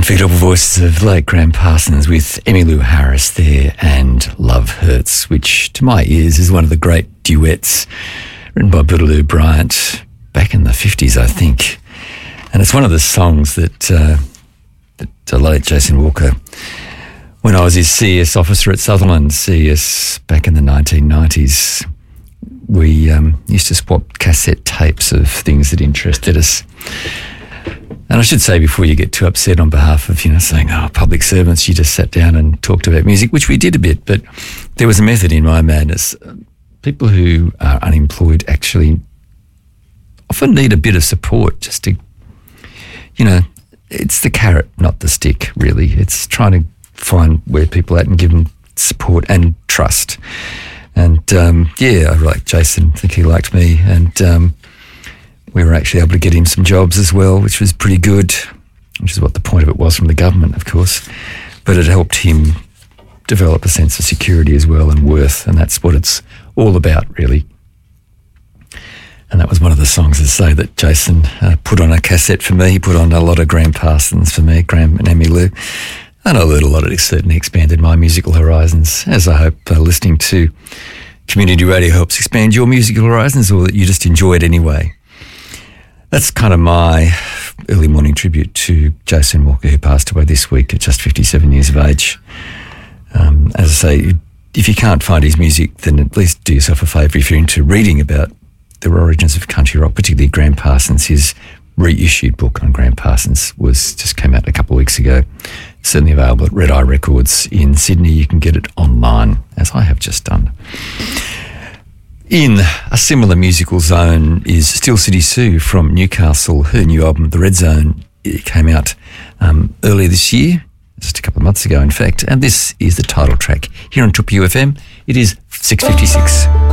unforgettable voices of late Graham Parsons with Emmylou Harris there and Love Hurts, which to my ears is one of the great duets written by Bootaloo Bryant back in the 50s, I think. And it's one of the songs that the late Jason Walker, when I was his CS officer at Sutherland CS back in the 1990s, we used to swap cassette tapes of things that interested us. And I should say, before you get too upset on behalf of, saying, public servants, you just sat down and talked about music, which we did a bit, but there was a method in my madness. People who are unemployed actually often need a bit of support just to, it's the carrot, not the stick, really. It's trying to find where people are at and give them support and trust. And, I like Jason. I think he liked me. And we were actually able to get him some jobs as well, which was pretty good, which is what the point of it was from the government, of course. But it helped him develop a sense of security as well and worth, and that's what it's all about, really. And that was one of the songs, as I say, that Jason put on a cassette for me. He put on a lot of Graham Parsons for me, Graham and Emmylou. And I learned a lot. It certainly expanded my musical horizons, as I hope listening to community radio helps expand your musical horizons, or that you just enjoy it anyway. That's kind of my early morning tribute to Jason Walker, who passed away this week at just 57 years of age. As I say, if you can't find his music, then at least do yourself a favour if you're into reading about the origins of country rock, particularly Graham Parsons. His reissued book on Graham Parsons just came out a couple of weeks ago. It's certainly available at Red Eye Records in Sydney. You can get it online, as I have just done. In a similar musical zone is Steel City Sue from Newcastle. Her new album, The Red Zone, it came out earlier this year, just a couple of months ago, in fact. And this is the title track here on Triple UFM. It is 6:56.